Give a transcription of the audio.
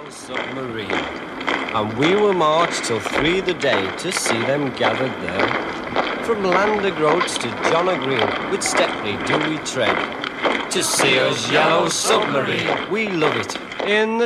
yellow submarine, and we will march till 3 the day to see them gathered there. From Landergroats to John O'Green, with Stepney do we tread, to see us yellow submarine. We love it in the